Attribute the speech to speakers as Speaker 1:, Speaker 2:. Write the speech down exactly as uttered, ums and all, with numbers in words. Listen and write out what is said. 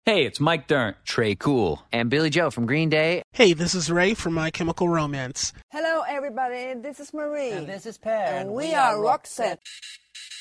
Speaker 1: Hey, it's Mike Dirnt, Trey Cool,
Speaker 2: and Billy Joe from Green Day.
Speaker 3: Hey, this is Ray from My Chemical Romance.
Speaker 4: Hello, everybody. This is Marie.
Speaker 5: And this is Per.
Speaker 4: And we, we are Roxette.